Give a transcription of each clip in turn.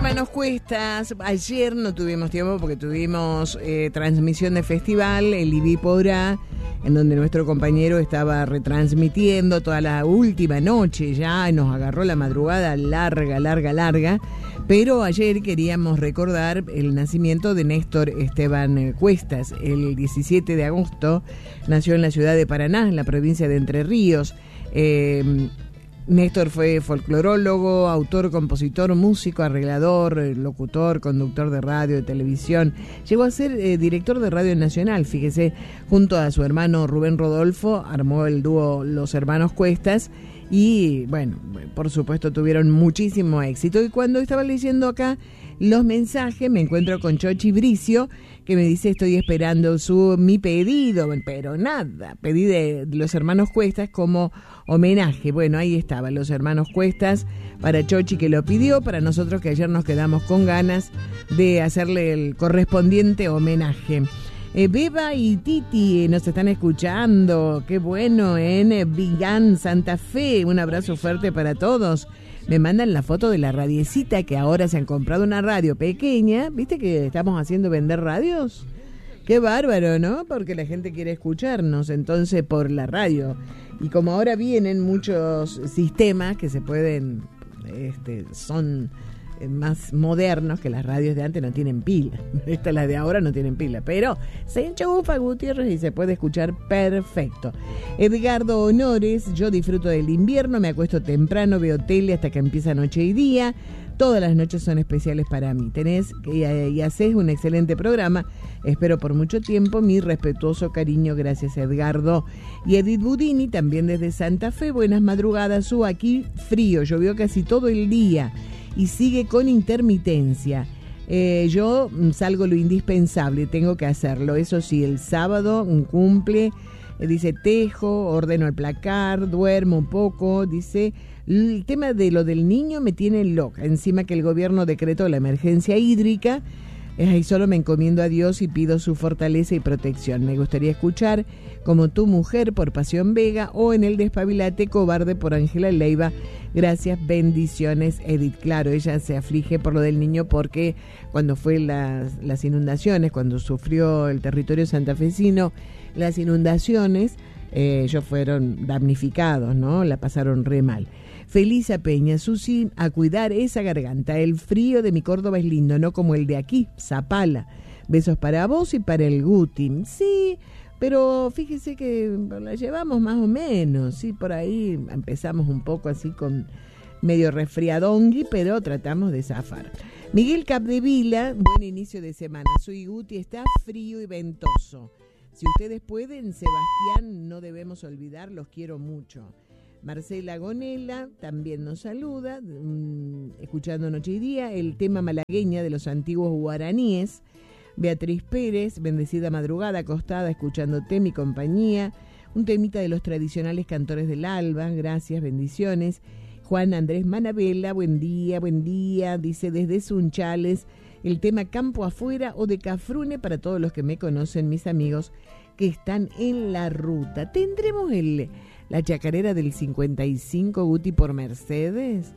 hermanos Cuestas. Ayer no tuvimos tiempo porque tuvimos transmisión de festival, el Ibipora, en donde nuestro compañero estaba retransmitiendo toda la última noche, ya nos agarró la madrugada larga, pero ayer queríamos recordar el nacimiento de Néstor Esteban Cuestas. El 17 de agosto nació en la ciudad de Paraná, en la provincia de Entre Ríos. Néstor fue folclorólogo, autor, compositor, músico, arreglador, locutor, conductor de radio, de televisión. Llegó a ser director de Radio Nacional, fíjese, junto a su hermano Rubén Rodolfo, armó el dúo Los Hermanos Cuestas y, bueno, por supuesto tuvieron muchísimo éxito. Y cuando estaba leyendo acá los mensajes, me encuentro con Chochi Bricio, que me dice: estoy esperando mi pedido, pero nada, pedí de Los Hermanos Cuestas como homenaje. Bueno, ahí estaba, Los Hermanos Cuestas, para Chochi, que lo pidió, para nosotros que ayer nos quedamos con ganas de hacerle el correspondiente homenaje. Beba y Titi nos están escuchando, qué bueno, en Vigán, Santa Fe. Un abrazo fuerte para todos. Me mandan la foto de la radiecita, que ahora se han comprado una radio pequeña. ¿Viste que estamos haciendo vender radios? Qué bárbaro, ¿no? Porque la gente quiere escucharnos, entonces, por la radio. Y como ahora vienen muchos sistemas que se pueden, son más modernos, que las radios de antes no tienen pila. Estas, las de ahora, no tienen pila, pero se enchufa, Gutiérrez, y se puede escuchar perfecto. Edgardo Honores: yo disfruto del invierno, me acuesto temprano, veo tele hasta que empieza noche y día. Todas las noches son especiales para mí. Tenés y haces un excelente programa. Espero por mucho tiempo. Mi respetuoso cariño. Gracias, Edgardo. Y Edith Budini, también desde Santa Fe. Buenas madrugadas. Aquí frío. Llovió casi todo el día y sigue con intermitencia. Yo salgo lo indispensable. Tengo que hacerlo. Eso sí, el sábado un cumple. Dice: tejo, ordeno el placar, duermo un poco. Dice: el tema de lo del niño me tiene loca. Encima que el gobierno decretó la emergencia hídrica, y solo me encomiendo a Dios y pido su fortaleza y protección. Me gustaría escuchar Como tu mujer por Pasión Vega, o En el despabilate cobarde por Ángela Leiva. Gracias, bendiciones, Edith. Claro, ella se aflige por lo del niño porque cuando fue las inundaciones, cuando sufrió el territorio santafesino las inundaciones, ellos fueron damnificados, ¿no? La pasaron re mal. Felisa Peña: Susi, a cuidar esa garganta. El frío de mi Córdoba es lindo, no como el de aquí, Zapala. Besos para vos y para el Guti. Sí, pero fíjese que la llevamos más o menos, sí, por ahí empezamos un poco así con medio resfriadongui, pero tratamos de zafar. Miguel Capdevila: buen inicio de semana. Soy Guti, está frío y ventoso. Si ustedes pueden, Sebastián, no debemos olvidar, los quiero mucho. Marcela Gonela también nos saluda, escuchando Noche y Día, el tema malagueña de los antiguos guaraníes. Beatriz Pérez: bendecida madrugada, acostada, escuchándote, mi compañía. Un temita de los tradicionales cantores del alba, gracias, bendiciones. Juan Andrés Manabela: buen día, dice desde Sunchales, el tema Campo Afuera o de Cafrune para todos los que me conocen, mis amigos que están en la ruta. ¿Tendremos la chacarera del 55, Guti, por Mercedes?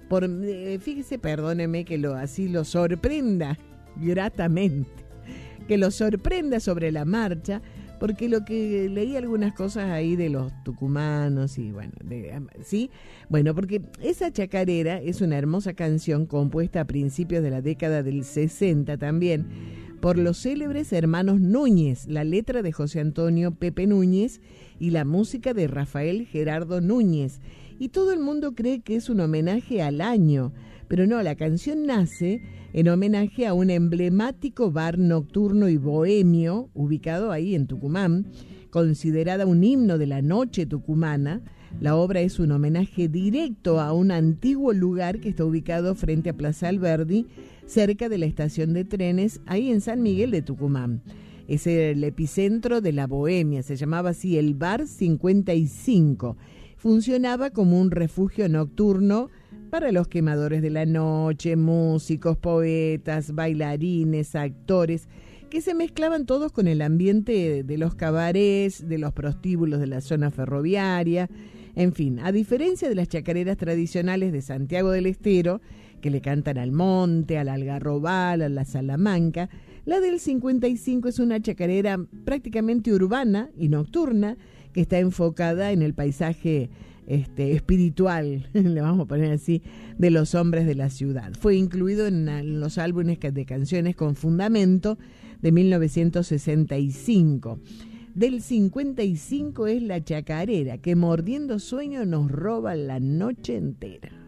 Fíjese, perdóneme que así lo sorprenda gratamente, que lo sorprenda sobre la marcha, porque lo que leí algunas cosas ahí de los tucumanos y bueno, sí, bueno, porque esa chacarera es una hermosa canción compuesta a principios de la década del 60 también por los célebres hermanos Núñez, la letra de José Antonio Pepe Núñez y la música de Rafael Gerardo Núñez. Y todo el mundo cree que es un homenaje al año, pero no, la canción nace en homenaje a un emblemático bar nocturno y bohemio ubicado ahí en Tucumán, considerada un himno de la noche tucumana. La obra es un homenaje directo a un antiguo lugar que está ubicado frente a Plaza Alberdi, cerca de la estación de trenes, ahí en San Miguel de Tucumán. Es el epicentro de la bohemia, se llamaba así el Bar 55. Funcionaba como un refugio nocturno para los quemadores de la noche, músicos, poetas, bailarines, actores, que se mezclaban todos con el ambiente de los cabarets, de los prostíbulos de la zona ferroviaria. En fin, a diferencia de las chacareras tradicionales de Santiago del Estero, que le cantan al monte, al algarrobal, a la salamanca. La del 55 es una chacarera prácticamente urbana y nocturna que está enfocada en el paisaje espiritual, le vamos a poner así, de los hombres de la ciudad. Fue incluido en los álbumes de canciones con fundamento de 1965. Del 55 es la chacarera que mordiendo sueño nos roba la noche entera.